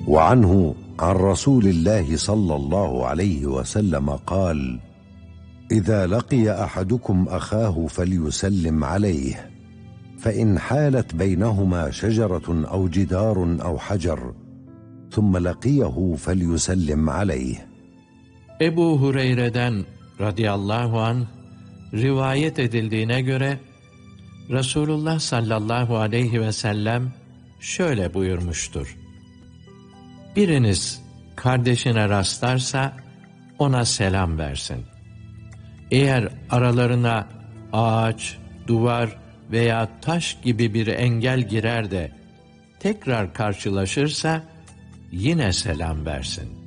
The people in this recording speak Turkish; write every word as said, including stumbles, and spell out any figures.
وعنه عن رسول الله صلى الله عليه وسلم قال: إذا لقي أحدكم أخاه فليسلم عليه، فإن حالت بينهما شجرة أو جدار أو حجر ثم لقيه فليسلم عليه. Ebu Hureyre'den radıyallahu anh rivayet edildiğine göre Resulullah sallallahu aleyhi ve sellem şöyle buyurmuştur: Biriniz kardeşine rastlarsa ona selam versin. Eğer aralarına ağaç, duvar veya taş gibi bir engel girer de tekrar karşılaşırsa yine selam versin.